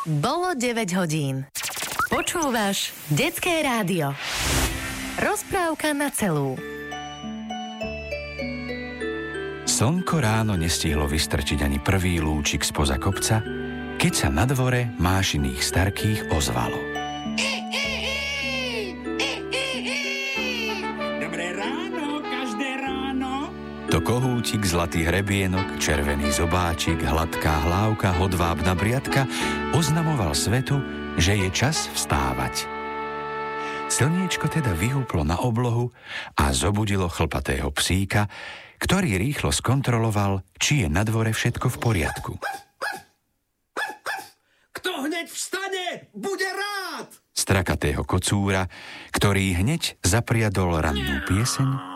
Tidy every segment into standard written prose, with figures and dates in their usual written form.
Bolo 9 hodín. Počúvaš Detské rádio. Rozprávka na celú. Slnko ráno nestihlo vystrčiť ani prvý lúčik spoza kopca, keď sa na dvore mášiných starkých ozvalo. Dobré ráno, každé ráno. To kohútik, zlatý hrebienok, červený zobáčik, hladká hlávka, hodvábna briadka oznamoval svetu, že je čas vstávať. Slniečko teda vyhúplo na oblohu a zobudilo chlpatého psíka, ktorý rýchlo skontroloval, či je na dvore všetko v poriadku. Kto hneď vstane, bude rád. Strakatého kocúra, ktorý hneď zapriadol rannú pieseň,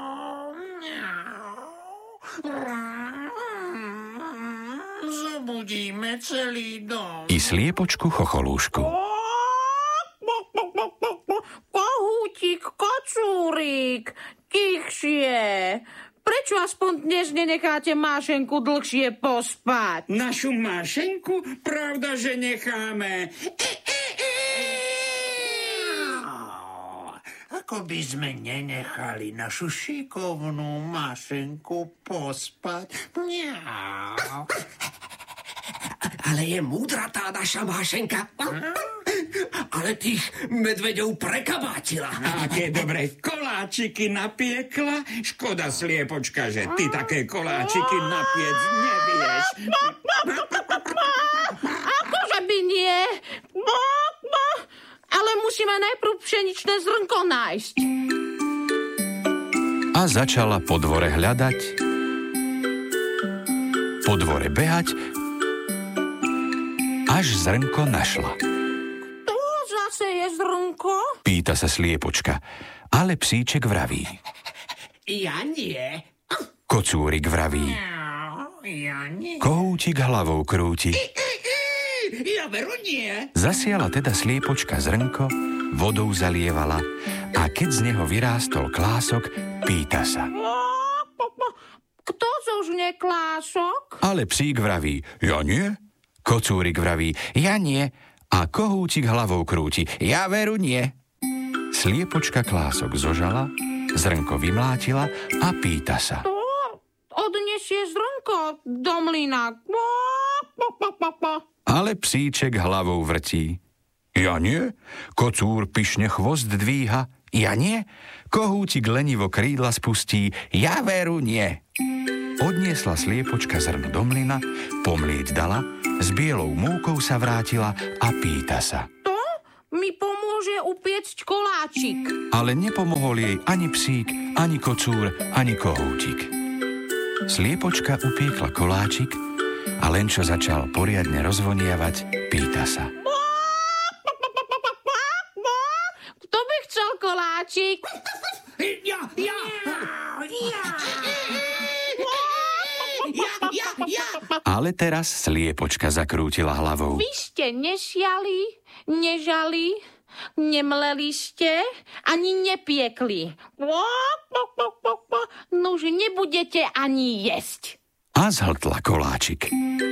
Zobudíme celý dom. i sliepočku chocholúšku. Kohútik, kocúrik, tichšie. Prečo aspoň dnes nenecháte Mášenku dlhšie pospať? Našu Mášenku? Pravda, že necháme. Ako by sme nenechali našu šikovnú Mášenku pospať? Mňau. Ale je múdra tá naša Mášenka. Ale tých medveďov prekabátila. Aké dobré koláčiky napiekla. Škoda, sliepočka, že ty také koláčiky napiec nevieš. Akože by nie? Ale musíme najprv pšeničné zrnko nájsť. A začala po dvore hľadať, po dvore behať, až zrnko našla. To zase je zrnko? Pýta sa sliepočka, ale psíček vraví. Ja nie. Kocúrik vraví. Ja nie. Kohútik hlavou krúti. Ja veru nie. Zasiala teda sliepočka zrnko, vodou zalievala a keď z neho vyrástol klások, pýta sa. Kto zožne klások? Ale psík vraví, ja nie. Kocúrik vraví, ja nie. A kohútik hlavou krúti, ja veru nie. Sliepočka klások zožala, zrnko vymlátila a pýta sa. Odnesie zrnko do mlyna. Ale psíček hlavou vrtí. Ja nie. Kocúr pyšne chvost dvíha. Ja nie. Kohútik lenivo krídla spustí. Ja veru nie. Odniesla sliepočka zrno do mlyna, pomlieť dala, s bielou múkou sa vrátila a pýta sa. To mi pomôže upiecť koláčik. Ale nepomohol jej ani psík, ani kocúr, ani kohútik. Sliepočka upiekla koláčik a len čo začal poriadne rozvonievať, pýta sa. Kto by chcel koláčik? Ja. Ale teraz sliepočka zakrútila hlavou. Vy ste nesiali, nežali, nemleli ste, ani nepiekli. Nuž nebudete ani jesť. A zhltla koláčik.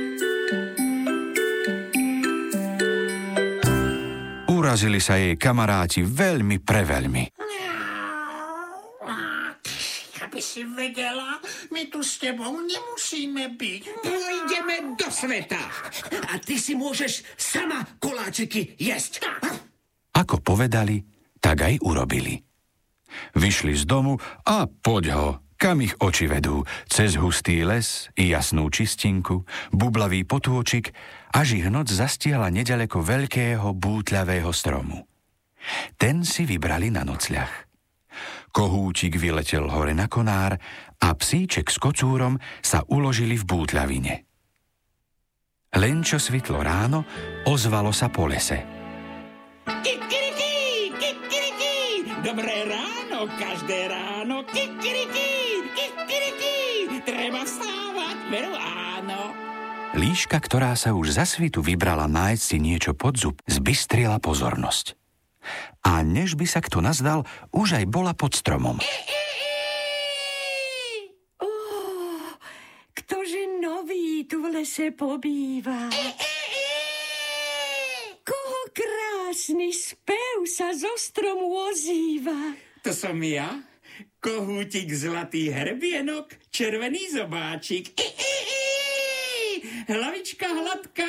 Urazili sa jej kamaráti veľmi preveľmi. Aby si vedela, my tu s tebou nemusíme byť. Pôjdeme do sveta. A ty si môžeš sama koláčiky jesť. Ako povedali, tak aj urobili. Vyšli z domu a poď ho, kam ich oči vedú, cez hustý les i jasnú čistinku, bublavý potôčik, až ich noc zastiahla neďaleko veľkého bútľavého stromu. Ten si vybrali na nocľah. Kohútik vyletel hore na konár a psíček s kocúrom sa uložili v bútľavine. Len čo svitlo ráno, ozvalo sa po lese. Kikiriki, kikiriki, dobré ráno, každé ráno, kikiriki, kikiriki, treba vstávať, veru áno. Líška, ktorá sa už za svitu vybrala nájsť si niečo pod zub, zbystrila pozornosť. A než by sa kto nazdal, už aj bola pod stromom. Ktože nový tu v lese pobýva? krásny spev sa zo stromu ozýva. To som ja, kohútik zlatý hrbienok, červený zobáčik. Hlavička hladká,